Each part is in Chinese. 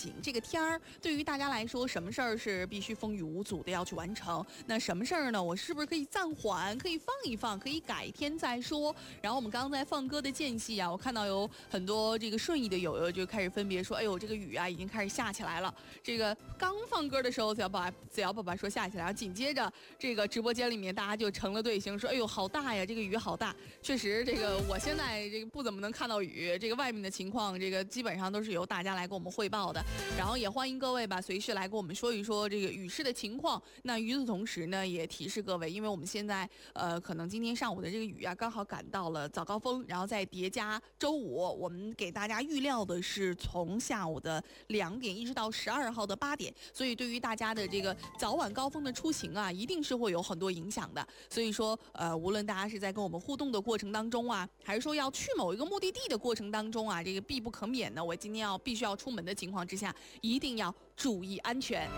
行。这个天儿对于大家来说，什么事儿是必须风雨无阻的要去完成？那什么事儿呢？我是不是可以暂缓，可以放一放，可以改天再说？然后我们刚刚在放歌的间隙啊，我看到有很多这个顺义的友友就开始分别说，哎呦，这个雨啊已经开始下起来了。这个刚放歌的时候，子瑶爸爸说下起来，然后紧接着这个直播间里面大家就成了队形，说，哎呦，好大呀，这个雨好大。确实，这个我现在这个不怎么能看到雨，这个外面的情况，这个基本上都是由大家来给我们汇报的。然后也欢迎各位吧，随时来跟我们说一说这个雨势的情况。那与此同时呢，也提示各位，因为我们现在可能今天上午的这个雨啊，刚好赶到了早高峰，然后再叠加周五，我们给大家预料的是从下午的2点一直到12号的8点，所以对于大家的这个早晚高峰的出行啊，一定是会有很多影响的。所以说无论大家是在跟我们互动的过程当中啊，还是说要去某一个目的地的过程当中啊，这个必不可免的，我今天必须要出门的情况之下，一定要注意安全。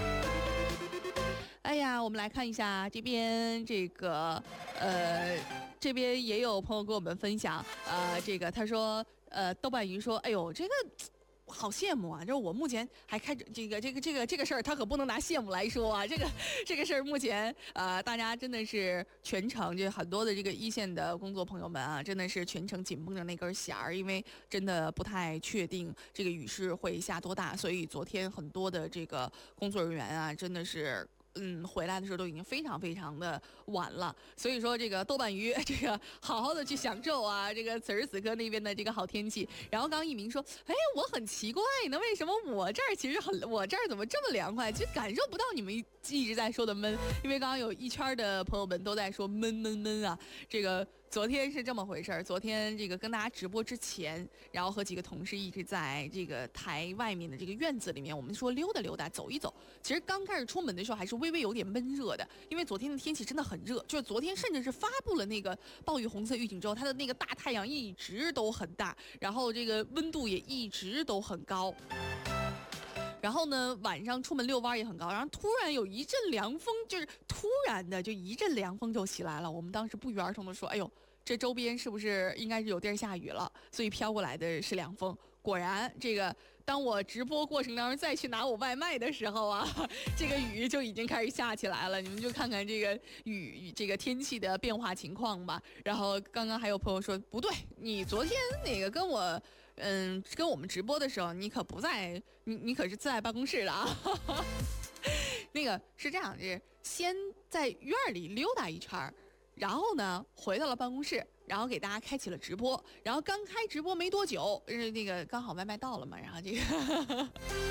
哎呀，我们来看一下这边这个这边也有朋友跟我们分享，这个他说豆瓣鱼说，哎呦，这个好羡慕啊！就我目前还开着这个事儿，他可不能拿羡慕来说啊。这个事儿目前大家真的是全程就很多的这个一线的工作朋友们啊，真的是全程紧绷着那根弦儿，因为真的不太确定这个雨势会下多大，所以昨天很多的这个工作人员啊，真的是。回来的时候都已经非常非常的晚了，所以说这个豆瓣鱼这个好好的去享受啊，这个此时此刻那边的这个好天气。然后刚刚一鸣说，哎，我很奇怪呢，为什么我这儿我这儿怎么这么凉快，就感受不到你们一直在说的闷，因为刚刚有一圈的朋友们都在说闷啊。这个昨天是这么回事儿，昨天这个跟大家直播之前，然后和几个同事一直在这个台外面的这个院子里面，我们说溜达溜达，走一走。其实刚开始出门的时候还是微微有点闷热的，因为昨天的天气真的很热，就是昨天甚至是发布了那个暴雨红色预警之后，它的那个大太阳一直都很大，然后这个温度也一直都很高。然后呢，晚上出门遛弯也很高，然后突然有一阵凉风，就是突然的就一阵凉风就起来了。我们当时不约而同的说，哎呦，这周边是不是应该是有地儿下雨了？所以飘过来的是凉风。果然，这个当我直播过程当中再去拿我外卖的时候啊，这个雨就已经开始下起来了。你们就看看这个雨这个天气的变化情况吧。然后刚刚还有朋友说，不对，你昨天那个跟我们直播的时候，你可不在，你可是在办公室的啊。那个是这样，就是先在院里溜达一圈，然后呢回到了办公室，然后给大家开启了直播。然后刚开直播没多久，那个刚好外卖到了嘛，然后这个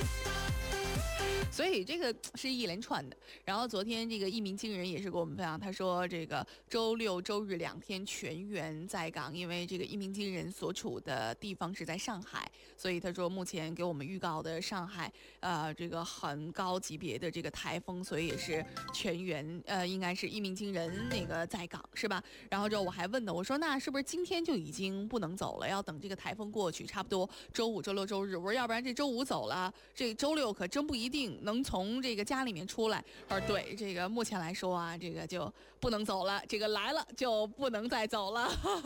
所以这个是一连串的。然后昨天这个一鸣惊人也是给我们分享，他说这个周六周日2天全员在岗，因为这个一鸣惊人所处的地方是在上海，所以他说目前给我们预告的上海这个很高级别的这个台风，所以也是全员应该是一鸣惊人那个在岗是吧？然后之后我还问的，我说那是不是今天就已经不能走了，要等这个台风过去，差不多周五周六周日。我说要不然这周五走了，这周六可真不一定能从这个家里面出来。他说对，这个目前来说啊，这个就不能走了，这个来了就不能再走了。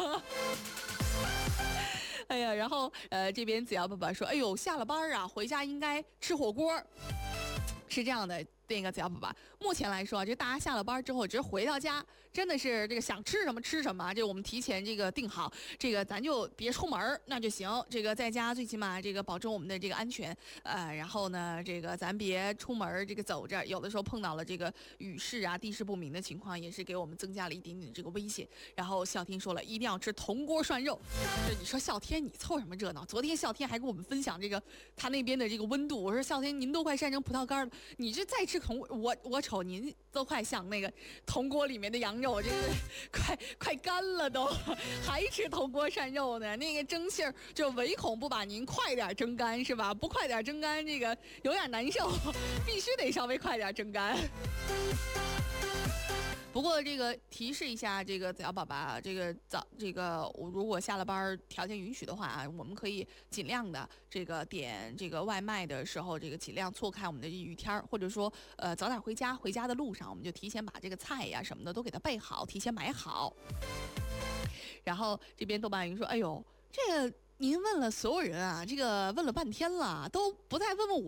哎呀，然后这边子瑶爸爸说，哎呦，下了班啊，回家应该吃火锅。是这样的，那个子瑶爸爸，目前来说，这大家下了班之后，只是回到家，真的是这个想吃什么吃什么，这我们提前这个定好，这个咱就别出门那就行。这个在家最起码这个保证我们的这个安全，然后呢，这个咱别出门这个走着，有的时候碰到了这个雨势啊、地势不明的情况，也是给我们增加了一点点这个危险。然后笑天说了，一定要吃铜锅涮肉。你说笑天你凑什么热闹？昨天笑天还跟我们分享这个他那边的这个温度，我说笑天您都快晒成葡萄干了，你这再吃我瞅您都快像那个铜锅里面的羊肉，这个快干了都，还吃铜锅涮肉呢？那个蒸气儿就唯恐不把您快点蒸干是吧？不快点蒸干，这个有点难受，必须得稍微快点蒸干。不过这个提示一下，这个子瑶宝宝，这个如果下了班条件允许的话，我们可以尽量的这个点这个外卖的时候，这个尽量错开我们的雨天，或者说早点回家的路上，我们就提前把这个菜呀什么的都给它备好，提前买好。然后这边豆瓣云说，哎呦，这个您问了所有人啊，这个问了半天了，都不再问问我。